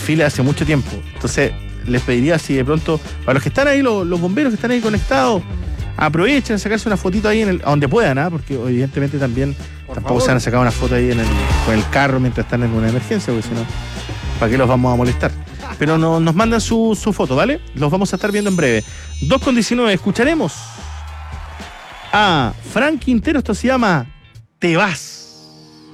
fila hace mucho tiempo. Entonces, les pediría si de pronto, para los que están ahí, los bomberos que están ahí conectados, aprovechen a sacarse una fotito ahí a donde puedan, porque evidentemente también tampoco se van a sacar una foto ahí con el carro mientras están en una emergencia, porque si no, ¿para qué los vamos a molestar? Pero nos mandan su foto, ¿vale? Los vamos a estar viendo en breve. 2:19, escucharemos a Frank Quintero, esto se llama Te Vas.